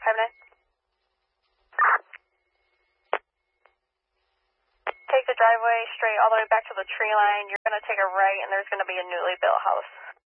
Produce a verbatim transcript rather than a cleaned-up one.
five nine. Take the driveway straight all the way back to the tree line. You're going to take a right, and there's going to be a newly built house.